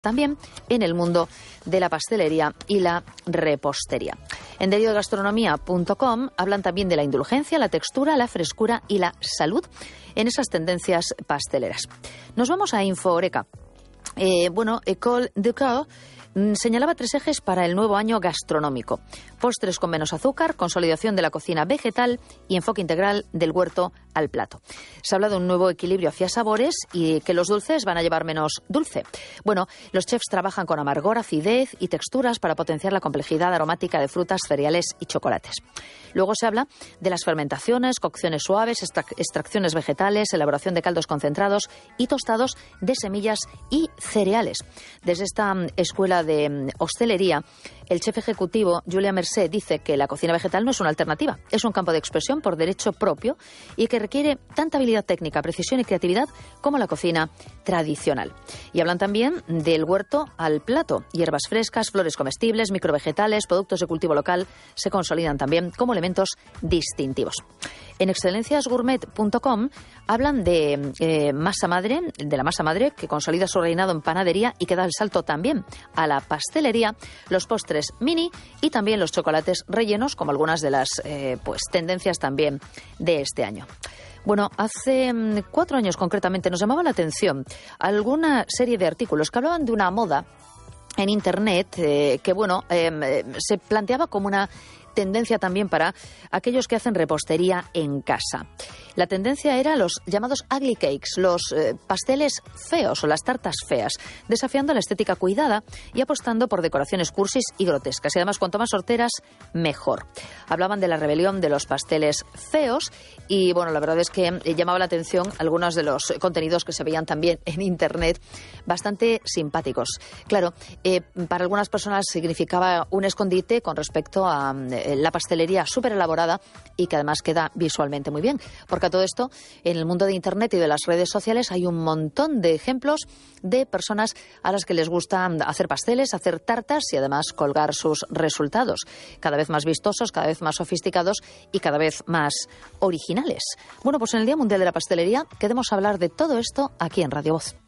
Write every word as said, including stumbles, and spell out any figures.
también en el mundo de la pastelería y la repostería. En diario de gastronomía punto com hablan también de la indulgencia, la textura, la frescura y la salud en esas tendencias pasteleras. Nos vamos a Infooreca. Eh, bueno, École de Coeur señalaba tres ejes para el nuevo año gastronómico: postres con menos azúcar, consolidación de la cocina vegetal y enfoque integral del huerto al plato. Se habla de un nuevo equilibrio hacia sabores y que los dulces van a llevar menos dulce. Bueno, los chefs trabajan con amargor, acidez y texturas para potenciar la complejidad aromática de frutas, cereales y chocolates. Luego se habla de las fermentaciones, cocciones suaves, extrac- extracciones vegetales, elaboración de caldos concentrados y tostados de semillas y cereales. Desde esta um, escuela de um, hostelería, el chef ejecutivo Julia Mercé dice que la cocina vegetal no es una alternativa, es un campo de expresión por derecho propio y que requiere tanta habilidad técnica, precisión y creatividad como la cocina tradicional. Y hablan también del huerto al plato. Hierbas frescas, flores comestibles, microvegetales, productos de cultivo local se consolidan también como elementos distintivos. En excelencias gourmet punto com hablan de eh, masa madre, de la masa madre que consolida su reinado en panadería y que da el salto también a la pastelería, los postres mini y también los chocolates rellenos, como algunas de las eh, pues tendencias también de este año. Bueno, hace um, cuatro años concretamente nos llamaba la atención alguna serie de artículos que hablaban de una moda en Internet eh, que, bueno, eh, se planteaba como una tendencia también para aquellos que hacen repostería en casa. La tendencia era los llamados ugly cakes, los eh, pasteles feos o las tartas feas, desafiando la estética cuidada y apostando por decoraciones cursis y grotescas. Y además, cuanto más horteras, mejor. Hablaban de la rebelión de los pasteles feos y, bueno, la verdad es que eh, llamaba la atención algunos de los contenidos que se veían también en Internet, bastante simpáticos. Claro, eh, para algunas personas significaba un escondite con respecto a eh, la pastelería súper elaborada y que además queda visualmente muy bien. Porque a todo esto, en el mundo de Internet y de las redes sociales hay un montón de ejemplos de personas a las que les gusta hacer pasteles, hacer tartas y además colgar sus resultados. Cada vez más vistosos, cada vez más sofisticados y cada vez más originales. Bueno, pues en el Día Mundial de la Pastelería queremos hablar de todo esto aquí en Radio Voz.